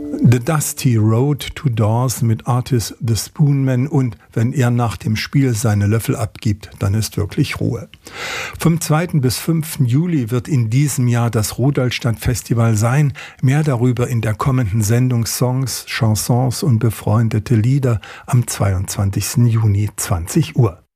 The Dusty Road to Dawes mit Artis the Spoonman und wenn er nach dem Spiel seine Löffel abgibt, dann ist wirklich Ruhe. Vom 2. bis 5. Juli wird in diesem Jahr das Rudolstadt-Festival sein. Mehr darüber in der kommenden Sendung Songs, Chansons und befreundete Lieder am 22. Juni 20 Uhr.